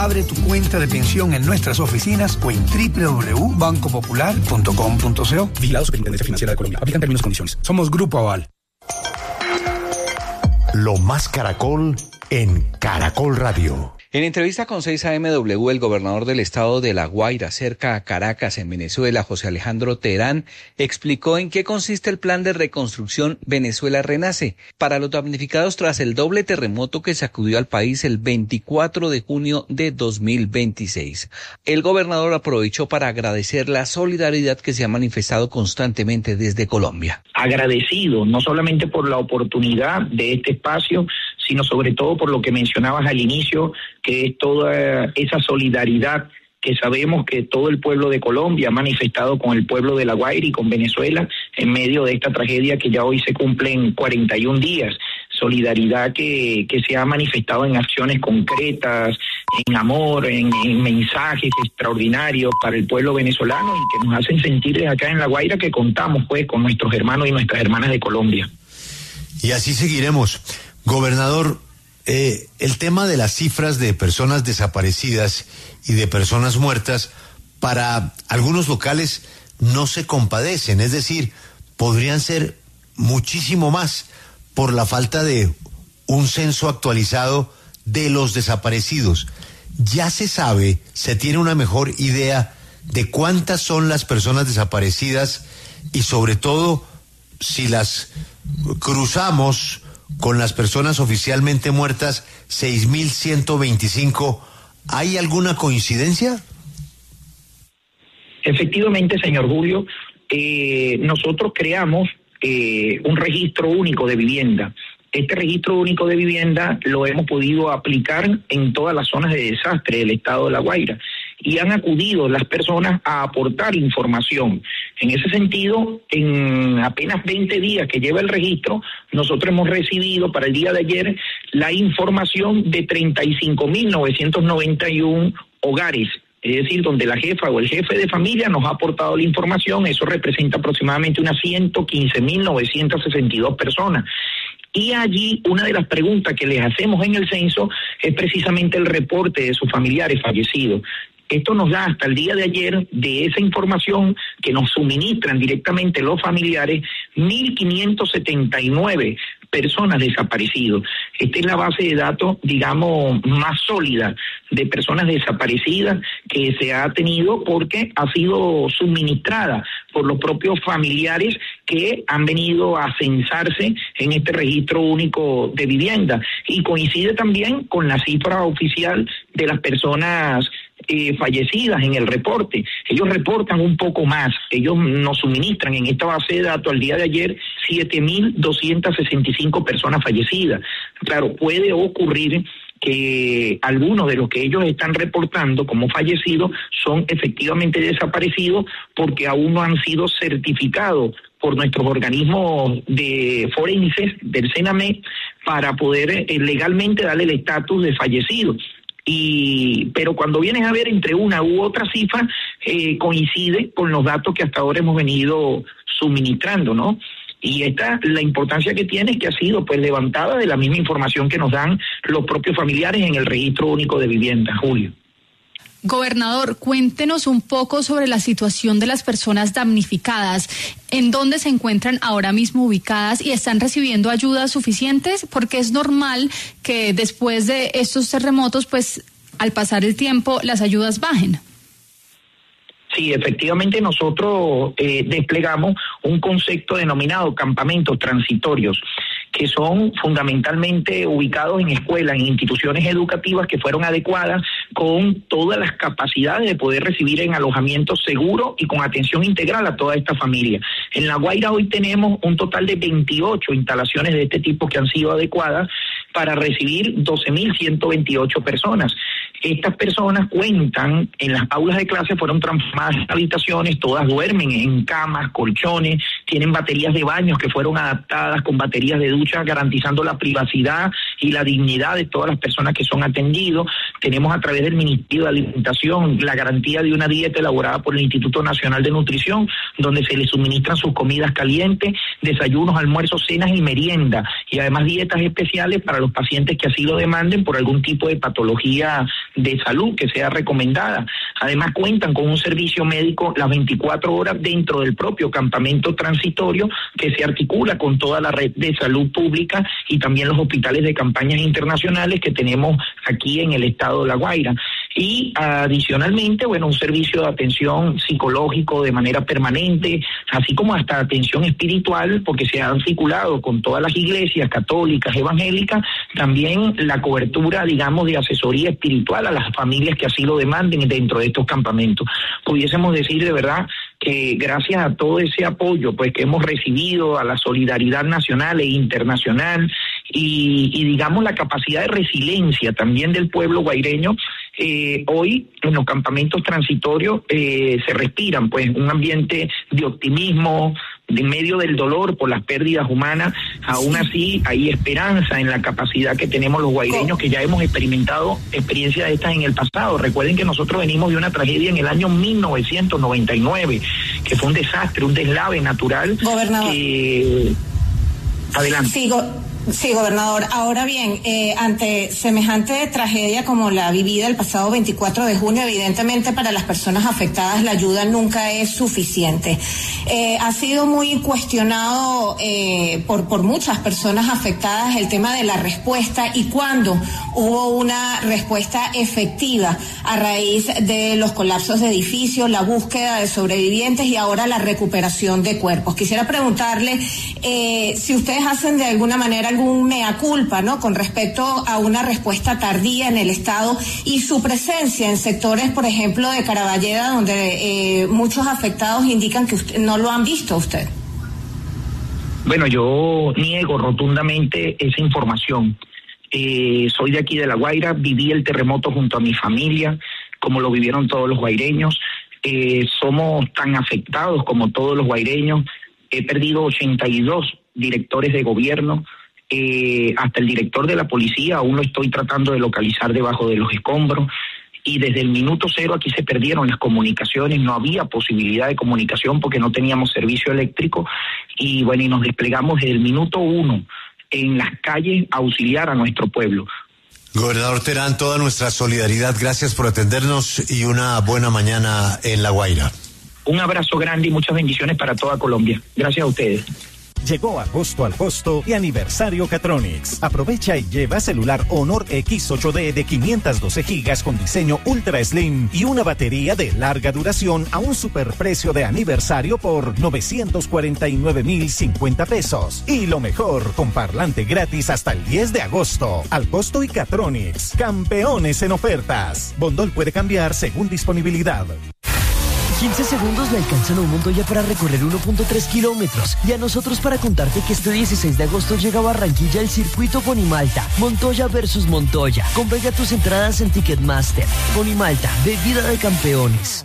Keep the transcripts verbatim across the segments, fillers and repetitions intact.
Abre tu cuenta de pensión en nuestras oficinas o en doble u doble u doble u punto banco popular punto com punto co. Vigilado Superintendencia Financiera de Colombia. Aplican términos y condiciones. Somos Grupo Aval. Lo más Caracol en Caracol Radio. En entrevista con seis A M W, el gobernador del estado de La Guaira, cerca a Caracas, en Venezuela, José Alejandro Terán, explicó en qué consiste el plan de reconstrucción Venezuela Renace para los damnificados tras el doble terremoto que sacudió al país el veinticuatro de junio de dos mil veintiséis. El gobernador aprovechó para agradecer la solidaridad que se ha manifestado constantemente desde Colombia. Agradecido, no solamente por la oportunidad de este espacio, sino sobre todo por lo que mencionabas al inicio, que es toda esa solidaridad que sabemos que todo el pueblo de Colombia ha manifestado con el pueblo de La Guaira y con Venezuela en medio de esta tragedia que ya hoy se cumplen cuarenta y un días. Solidaridad que, que se ha manifestado en acciones concretas, en amor, en, en mensajes extraordinarios para el pueblo venezolano y que nos hacen sentir desde acá en La Guaira que contamos pues con nuestros hermanos y nuestras hermanas de Colombia. Y así seguiremos. Gobernador, eh, el tema de las cifras de personas desaparecidas y de personas muertas, para algunos locales no se compadecen, es decir, podrían ser muchísimo más por la falta de un censo actualizado de los desaparecidos. Ya se sabe, se tiene una mejor idea de cuántas son las personas desaparecidas y sobre todo si las cruzamos con las personas oficialmente muertas, seis mil ciento veinticinco, ¿hay alguna coincidencia? Efectivamente, señor Julio, eh, nosotros creamos eh, un registro único de vivienda. Este registro único de vivienda lo hemos podido aplicar en todas las zonas de desastre del estado de La Guaira y han acudido las personas a aportar información. En ese sentido, en apenas veinte días que lleva el registro, nosotros hemos recibido para el día de ayer la información de treinta y cinco mil novecientos noventa y uno hogares, es decir, donde la jefa o el jefe de familia nos ha aportado la información. Eso representa aproximadamente unas ciento quince mil novecientas sesenta y dos personas. Y allí una de las preguntas que les hacemos en el censo es precisamente el reporte de sus familiares fallecidos. Esto nos da hasta el día de ayer, de esa información que nos suministran directamente los familiares, mil quinientos setenta y nueve personas desaparecidas. Esta es la base de datos, digamos, más sólida de personas desaparecidas que se ha tenido porque ha sido suministrada por los propios familiares que han venido a censarse en este registro único de vivienda. Y coincide también con la cifra oficial de las personas Eh, fallecidas en el reporte. Ellos reportan un poco más, ellos nos suministran en esta base de datos al día de ayer siete mil doscientas sesenta y cinco personas fallecidas. Claro, puede ocurrir que algunos de los que ellos están reportando como fallecidos son efectivamente desaparecidos porque aún no han sido certificados por nuestros organismos de forenses del CENAME para poder eh, legalmente darle el estatus de fallecidos. Y pero cuando vienes a ver entre una u otra cifra, eh, coincide con los datos que hasta ahora hemos venido suministrando, ¿no? Y esta, la importancia que tiene es que ha sido pues levantada de la misma información que nos dan los propios familiares en el registro único de vivienda, Julio. Gobernador, cuéntenos un poco sobre la situación de las personas damnificadas. ¿En dónde se encuentran ahora mismo ubicadas y están recibiendo ayudas suficientes? Porque es normal que después de estos terremotos, pues al pasar el tiempo, las ayudas bajen. Sí, efectivamente nosotros eh, desplegamos un concepto denominado campamentos transitorios, que son fundamentalmente ubicados en escuelas, en instituciones educativas que fueron adecuadas con todas las capacidades de poder recibir en alojamiento seguro y con atención integral a toda esta familia. En La Guaira hoy tenemos un total de veintiocho instalaciones de este tipo que han sido adecuadas para recibir doce mil ciento veintiocho personas. Estas personas cuentan, en las aulas de clase fueron transformadas en habitaciones, todas duermen en camas, colchones, tienen baterías de baños que fueron adaptadas con baterías de ducha, garantizando la privacidad y la dignidad de todas las personas que son atendidos. Tenemos a través del Ministerio de Alimentación la garantía de una dieta elaborada por el Instituto Nacional de Nutrición, donde se les suministran sus comidas calientes, desayunos, almuerzos, cenas y merienda, y además dietas especiales para los pacientes que así lo demanden por algún tipo de patología de salud que sea recomendada. Además cuentan con un servicio médico las veinticuatro horas dentro del propio campamento transitorio, que se articula con toda la red de salud pública y también los hospitales de campañas internacionales que tenemos aquí en el estado de La Guaira. Y adicionalmente, bueno, un servicio de atención psicológico de manera permanente, así como hasta atención espiritual, porque se ha articulado con todas las iglesias católicas, evangélicas, también la cobertura, digamos, de asesoría espiritual a las familias que así lo demanden dentro de estos campamentos. Pudiésemos decir de verdad que gracias a todo ese apoyo pues que hemos recibido, a la solidaridad nacional e internacional y, y digamos la capacidad de resiliencia también del pueblo guaireño, eh, hoy en los campamentos transitorios eh, se respiran pues un ambiente de optimismo, en medio del dolor por las pérdidas humanas. Aún así hay esperanza en la capacidad que tenemos los guaireños, que ya hemos experimentado experiencias de estas en el pasado. Recuerden que nosotros venimos de una tragedia en el año mil novecientos noventa y nueve, que fue un desastre, un deslave natural. Gobernador. Que... Adelante. Sí, go... Sí, gobernador. Ahora bien, eh, ante semejante tragedia como la vivida el pasado veinticuatro de junio, evidentemente para las personas afectadas la ayuda nunca es suficiente. Eh, ha sido muy cuestionado eh, por, por muchas personas afectadas el tema de la respuesta y cuándo hubo una respuesta efectiva a raíz de los colapsos de edificios, la búsqueda de sobrevivientes y ahora la recuperación de cuerpos. Quisiera preguntarle eh, si ustedes hacen de alguna manera algún mea culpa, ¿no?, con respecto a una respuesta tardía en el Estado y su presencia en sectores, por ejemplo, de Caraballeda, donde eh, muchos afectados indican que usted, no lo han visto usted. Bueno, yo niego rotundamente esa información. Eh, soy de aquí de La Guaira, viví el terremoto junto a mi familia, como lo vivieron todos los guaireños. Eh, somos tan afectados como todos los guaireños. He perdido ochenta y dos directores de gobierno. Eh, hasta el director de la policía aún lo estoy tratando de localizar debajo de los escombros, y desde el minuto cero aquí se perdieron las comunicaciones, no había posibilidad de comunicación porque no teníamos servicio eléctrico, y bueno, y nos desplegamos desde el minuto uno en las calles a auxiliar a nuestro pueblo. Gobernador Terán, toda nuestra solidaridad, gracias por atendernos y una buena mañana en La Guaira. Un abrazo grande y muchas bendiciones para toda Colombia. Gracias a ustedes. Llegó agosto al costo y aniversario Catronics. Aprovecha y lleva celular Honor X ocho D de quinientos doce gigas con diseño Ultra Slim y una batería de larga duración a un superprecio de aniversario por novecientos cuarenta y nueve mil cincuenta pesos. Y lo mejor, con parlante gratis hasta el diez de agosto. Al costo y Catronics, campeones en ofertas. Bondol puede cambiar según disponibilidad. quince segundos le alcanzan a un Montoya para recorrer uno punto tres kilómetros y a nosotros para contarte que este dieciséis de agosto llega a Barranquilla el circuito Ponimalta, Montoya versus Montoya. Compra ya tus entradas en Ticketmaster. Ponimalta, bebida de campeones.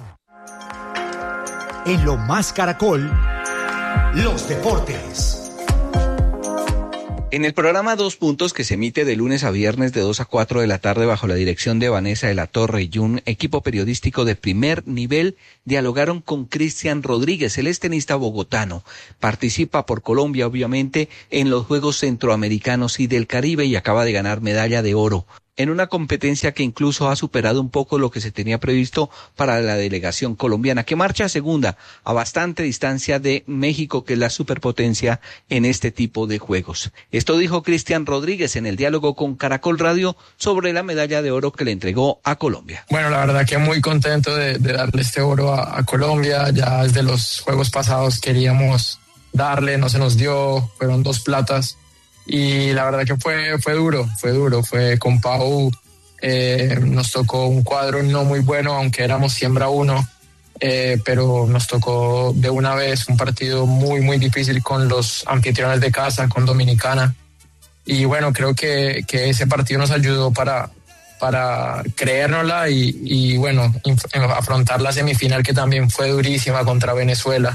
En Lo Más Caracol, los deportes. En el programa Dos Puntos, que se emite de lunes a viernes de dos a cuatro de la tarde bajo la dirección de Vanessa de la Torre y un equipo periodístico de primer nivel, dialogaron con Cristian Rodríguez, el tenista bogotano. Participa por Colombia, obviamente, en los Juegos Centroamericanos y del Caribe y acaba de ganar medalla de oro en una competencia que incluso ha superado un poco lo que se tenía previsto para la delegación colombiana, que marcha segunda a bastante distancia de México, que es la superpotencia en este tipo de juegos. Esto dijo Cristian Rodríguez en el diálogo con Caracol Radio sobre la medalla de oro que le entregó a Colombia. Bueno, la verdad que muy contento de, de darle este oro a, a Colombia. Ya desde los juegos pasados queríamos darle, no se nos dio, fueron dos platas. Y la verdad que fue, fue duro, fue duro, fue con Pau, eh, nos tocó un cuadro no muy bueno, aunque éramos siembra uno, eh, pero nos tocó de una vez un partido muy, muy difícil con los anfitriones de casa, con Dominicana. Y bueno, creo que, que ese partido nos ayudó para, para creérnosla y, y bueno, inf- afrontar la semifinal, que también fue durísima, contra Venezuela.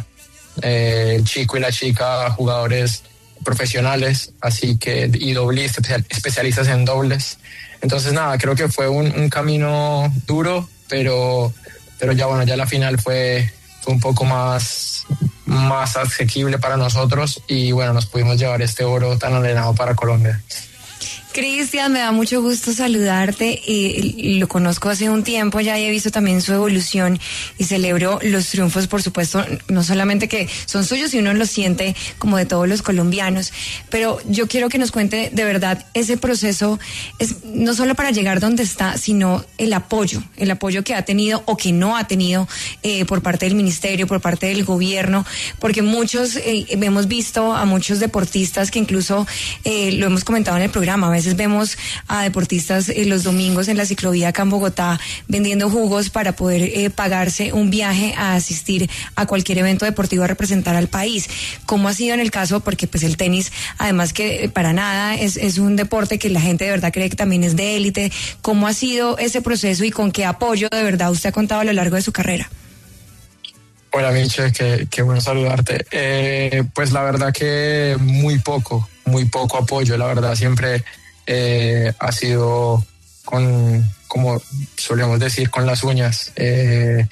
eh, el chico y la chica jugadores profesionales, así que y dobles, especialistas en dobles. Entonces nada, creo que fue un, un camino duro, pero, pero ya bueno, ya la final fue, fue un poco más, más asequible para nosotros y bueno, nos pudimos llevar este oro tan anhelado para Colombia. Cristian, me da mucho gusto saludarte. Eh, lo conozco hace un tiempo ya y he visto también su evolución y celebro los triunfos, por supuesto, no solamente que son suyos y uno los siente como de todos los colombianos, pero yo quiero que nos cuente de verdad ese proceso, es no solo para llegar donde está, sino el apoyo, el apoyo que ha tenido o que no ha tenido eh, por parte del ministerio, por parte del gobierno, porque muchos, eh, hemos visto a muchos deportistas que incluso, eh, lo hemos comentado en el programa, a veces vemos a deportistas eh, los domingos en la ciclovía acá en Bogotá vendiendo jugos para poder eh, pagarse un viaje a asistir a cualquier evento deportivo a representar al país. ¿Cómo ha sido en el caso? Porque pues el tenis, además que eh, para nada es, es un deporte que la gente de verdad cree que también es de élite. ¿Cómo ha sido ese proceso y con qué apoyo de verdad usted ha contado a lo largo de su carrera? Hola Miche, qué, qué bueno saludarte. Eh, pues la verdad que muy poco, muy poco apoyo, la verdad siempre eh, ha sido con, como solemos decir, con las uñas. Eh,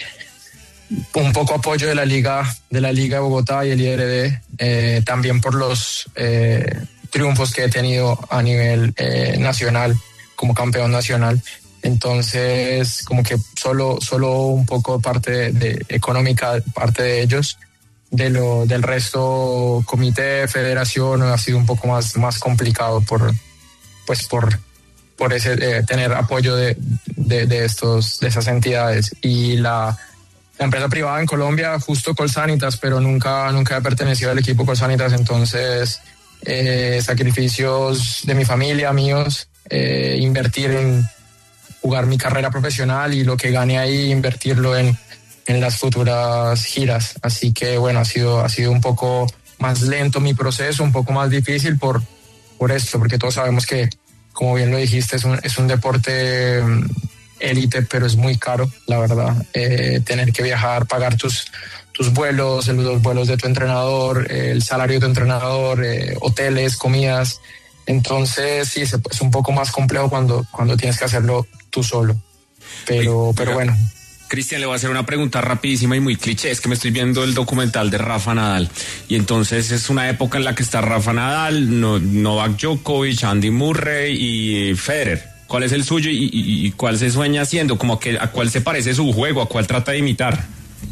un poco apoyo de la Liga, de la Liga de Bogotá y el I R D, eh, también por los eh, triunfos que he tenido a nivel eh, nacional, como campeón nacional. Entonces, como que solo, solo un poco parte de, de económica, parte de ellos, de lo, del resto, comité, federación, ha sido un poco más, más complicado por, pues por, por ese, eh, tener apoyo de, de, de estos, de esas entidades. Y la, la empresa privada en Colombia, justo Colsanitas, pero nunca, nunca he pertenecido al equipo Colsanitas, entonces, eh, sacrificios de mi familia, míos, eh, invertir en jugar mi carrera profesional y lo que gane ahí invertirlo en, en las futuras giras. Así que bueno, ha sido, ha sido un poco más lento mi proceso, un poco más difícil por, por esto, porque todos sabemos que, como bien lo dijiste, es un, es un deporte élite, pero es muy caro, la verdad. Eh, tener que viajar, pagar tus, tus vuelos, los vuelos de tu entrenador, el salario de tu entrenador, eh, hoteles, comidas. Entonces sí, es un poco más complejo cuando, cuando tienes que hacerlo tú solo, pero, Oye, pero bueno. Cristian, le voy a hacer una pregunta rapidísima y muy cliché. Es que me estoy viendo el documental de Rafa Nadal y entonces es una época en la que está Rafa Nadal, no, Novak Djokovic, Andy Murray y Federer. ¿Cuál es el suyo y, y, y cuál se sueña haciendo? Como que a cuál se parece su juego, a cuál trata de imitar.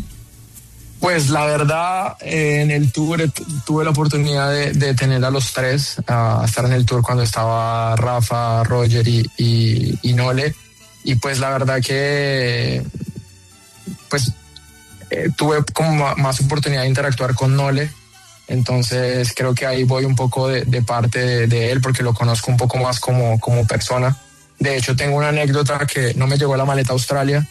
Pues la verdad, eh, en el tour eh, tuve la oportunidad de, de tener a los tres, a estar en el tour cuando estaba Rafa, Roger y, y, y Nole. Y pues la verdad que pues eh, tuve como más oportunidad de interactuar con Nole. Entonces creo que ahí voy un poco de, de parte de, de él porque lo conozco un poco más como, como persona. De hecho tengo una anécdota que no me llegó la maleta a Australia.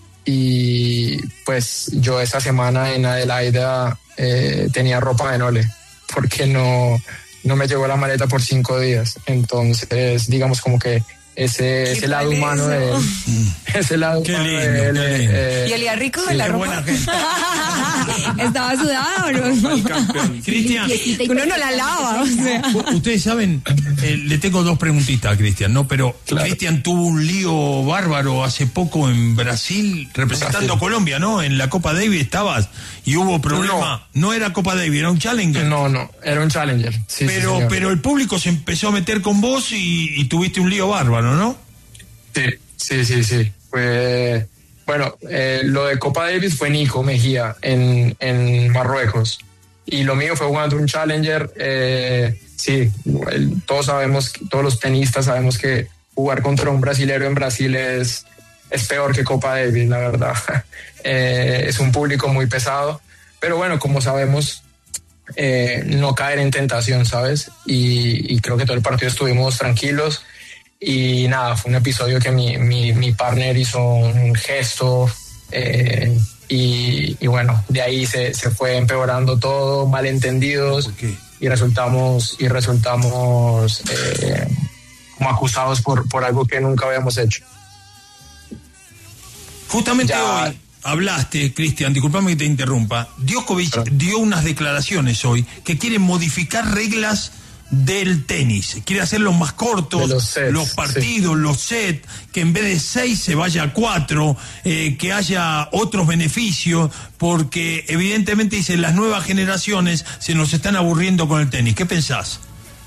Y pues yo esa semana en Adelaida eh, tenía ropa de Nole porque no, no me llegó la maleta por cinco días. Entonces, digamos como que ese, ese lado humano de él, ese lado qué humano lindo, de él. Eh, ¿Y olía rico de la ropa? ¿Estaba sudada o no? Cristian, uno no la lava, o sea. Ustedes saben, eh, le tengo dos preguntitas a Cristian, ¿no? Pero claro. Cristian tuvo un lío bárbaro hace poco en Brasil, representando Brasil. a Colombia, ¿no? En la Copa Davis estabas y hubo problema. No, no era Copa Davis, era un Challenger. No, no, era un Challenger. Sí, pero, sí, pero el público se empezó a meter con vos y, y tuviste un lío bárbaro, ¿no? Sí, sí, sí, sí. Fue, bueno, eh, lo de Copa Davis fue Nico Mejía en, en Marruecos. Y lo mío fue jugando un Challenger. Eh, sí, el, todos sabemos, todos los tenistas sabemos que jugar contra un brasilero en Brasil es, es peor que Copa Davis, la verdad. eh, es un público muy pesado. Pero bueno, como sabemos, eh, no caer en tentación, ¿sabes? Y, y creo que todo el partido estuvimos tranquilos. Y nada, fue un episodio que mi, mi, mi partner hizo un gesto eh, y, y bueno, de ahí se, se fue empeorando todo, malentendidos y resultamos, y resultamos eh, como acusados por, por algo que nunca habíamos hecho. Justamente ya, hoy, hablaste, Cristian, disculpame que te interrumpa, Djokovic dio unas declaraciones hoy que quieren modificar reglas del tenis, quiere hacerlos más cortos, los, sets, los partidos, sí. los sets, que en vez de seis se vaya a cuatro, eh, que haya otros beneficios, porque evidentemente dice las nuevas generaciones se nos están aburriendo con el tenis. ¿Qué pensás?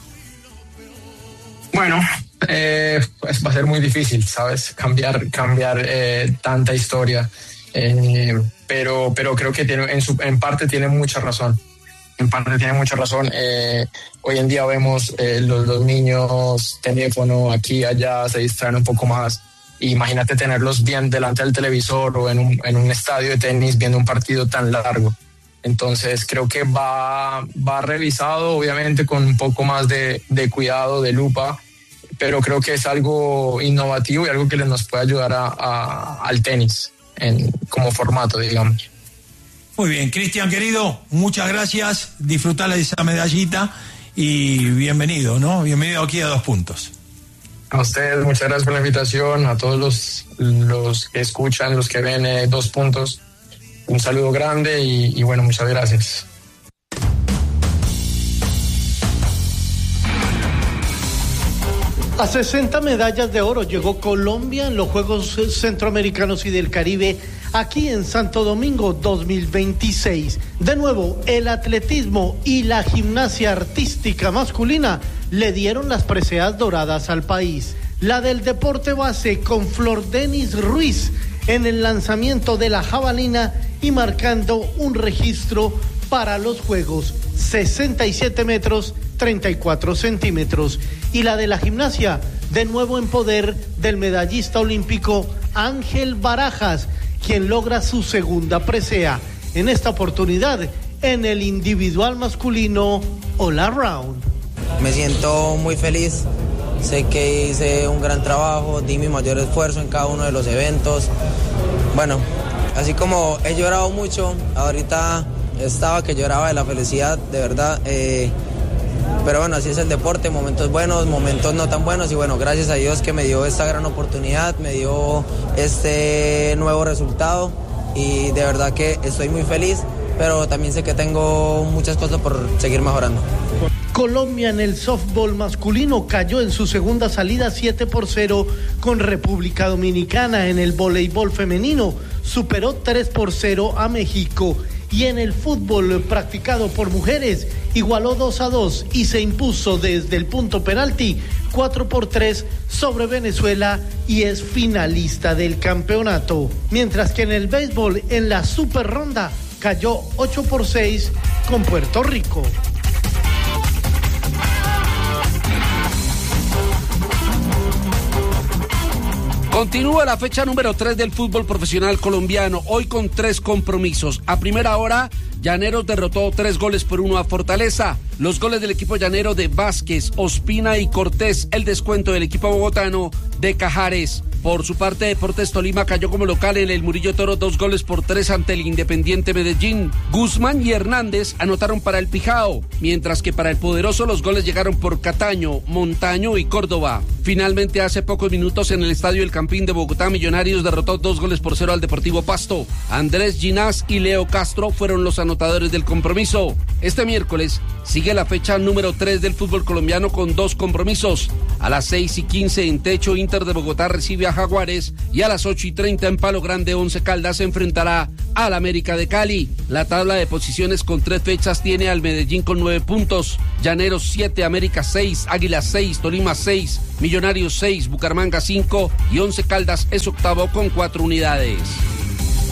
Bueno, eh, pues va a ser muy difícil, ¿sabes? Cambiar, cambiar eh, tanta historia, eh, pero, pero creo que tiene, en, su, en parte tiene mucha razón. En parte tiene mucha razón. Eh, hoy en día vemos eh, los, los niños, teléfono, aquí, allá, se distraen un poco más. Imagínate tenerlos bien delante del televisor o en un, en un estadio de tenis viendo un partido tan largo. Entonces creo que va, va revisado, obviamente con un poco más de, de cuidado, de lupa, pero creo que es algo innovativo y algo que nos puede ayudar a, a, al tenis en, como formato, digamos. Muy bien, Cristian, querido, muchas gracias, disfrutá de esa medallita y bienvenido, ¿no? Bienvenido aquí a Dos Puntos. A ustedes, muchas gracias por la invitación, a todos los, los que escuchan, los que ven eh, Dos Puntos, un saludo grande y, y bueno, muchas gracias. A sesenta medallas de oro llegó Colombia en los Juegos Centroamericanos y del Caribe aquí en Santo Domingo dos mil veintiséis. De nuevo, el atletismo y la gimnasia artística masculina le dieron las preseas doradas al país. La del deporte base con Flor Denis Ruiz en el lanzamiento de la jabalina y marcando un registro para los Juegos, sesenta y siete metros, treinta y cuatro centímetros. Y la de la gimnasia, de nuevo en poder del medallista olímpico Ángel Barajas, quien logra su segunda presea, en esta oportunidad en el individual masculino All Around. Me siento muy feliz, sé que hice un gran trabajo, di mi mayor esfuerzo en cada uno de los eventos. Bueno, así como he llorado mucho, ahorita estaba que lloraba de la felicidad, de verdad, eh, pero bueno, así es el deporte, momentos buenos, momentos no tan buenos, y bueno, gracias a Dios que me dio esta gran oportunidad, me dio este nuevo resultado, y de verdad que estoy muy feliz, pero también sé que tengo muchas cosas por seguir mejorando. Colombia en el softball masculino cayó en su segunda salida siete por cero con República Dominicana. En el voleibol femenino superó tres por cero a México. Y en el fútbol practicado por mujeres igualó dos a dos y se impuso desde el punto penalti cuatro por tres sobre Venezuela y es finalista del campeonato. Mientras que en el béisbol en la super ronda cayó ocho por seis con Puerto Rico. Continúa la fecha número tres del fútbol profesional colombiano, hoy con tres compromisos. A primera hora, Llaneros derrotó tres goles por uno a Fortaleza. Los goles del equipo llanero de Vázquez, Ospina y Cortés, el descuento del equipo bogotano de Cajares. Por su parte, Deportes Tolima cayó como local en el Murillo Toro dos goles por tres ante el Independiente Medellín. Guzmán y Hernández anotaron para el Pijao, mientras que para el Poderoso los goles llegaron por Cataño, Montaño y Córdoba. Finalmente, hace pocos minutos en el Estadio El Campín de Bogotá, Millonarios derrotó dos goles por cero al Deportivo Pasto. Andrés Ginás y Leo Castro fueron los anotadores del compromiso. Este miércoles sigue la fecha número tres del fútbol colombiano con dos compromisos. A las seis y quince en Techo, Inter de Bogotá recibe a Jaguares, y a las ocho y treinta en Palo Grande, Once Caldas se enfrentará al América de Cali. La tabla de posiciones con tres fechas tiene al Medellín con nueve puntos, Llaneros siete, América seis, Águilas seis, Tolima seis, Millonarios seis, Bucaramanga cinco y Once Caldas es octavo con cuatro unidades.